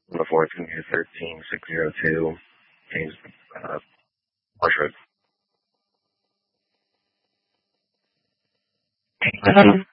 Before it's going to be 13602. James Marshwood.